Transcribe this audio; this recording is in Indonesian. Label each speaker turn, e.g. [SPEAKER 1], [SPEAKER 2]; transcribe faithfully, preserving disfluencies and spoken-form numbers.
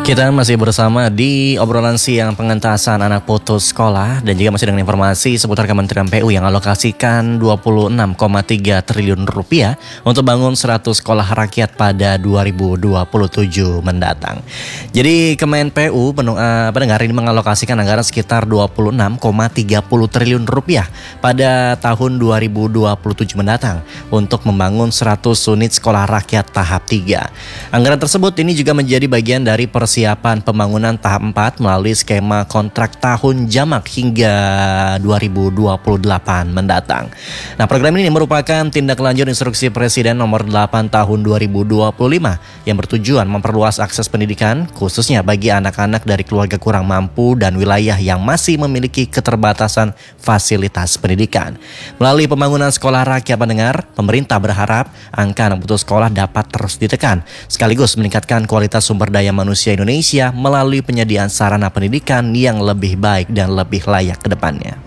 [SPEAKER 1] Kita masih bersama di obrolan siang pengentasan anak putus sekolah dan juga masih dengan informasi seputar Kementerian P U yang alokasikan dua puluh enam koma tiga triliun rupiah untuk bangun seratus sekolah rakyat pada dua ribu dua puluh tujuh mendatang. Jadi Kemen P U pendengar ini mengalokasikan anggaran sekitar dua puluh enam koma tiga puluh triliun rupiah pada tahun dua ribu dua puluh tujuh mendatang untuk membangun seratus unit sekolah rakyat tahap tiga. Anggaran tersebut ini juga menjadi bagian dari persiapan Persiapan pembangunan tahap empat melalui skema kontrak tahun jamak hingga dua ribu dua puluh delapan mendatang. Nah, program ini merupakan tindak lanjut instruksi Presiden nomor delapan tahun dua ribu dua puluh lima yang bertujuan memperluas akses pendidikan khususnya bagi anak-anak dari keluarga kurang mampu dan wilayah yang masih memiliki keterbatasan fasilitas pendidikan. Melalui pembangunan sekolah rakyat pendengar, pemerintah berharap angka anak putus sekolah dapat terus ditekan sekaligus meningkatkan kualitas sumber daya manusia Indonesia Indonesia melalui penyediaan sarana pendidikan yang lebih baik dan lebih layak ke depannya.